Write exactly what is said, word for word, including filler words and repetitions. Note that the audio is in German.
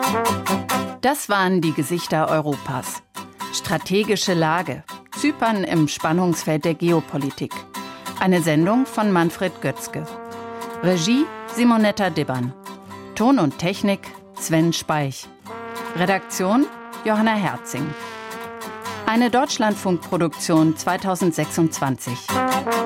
Das waren die Gesichter Europas. Strategische Lage. Zypern im Spannungsfeld der Geopolitik. Eine Sendung von Manfred Götzke. Regie Simonetta Dibbern. Ton und Technik Sven Speich. Redaktion Johanna Herzing. Eine Deutschlandfunk-Produktion zweitausendsechsundzwanzig.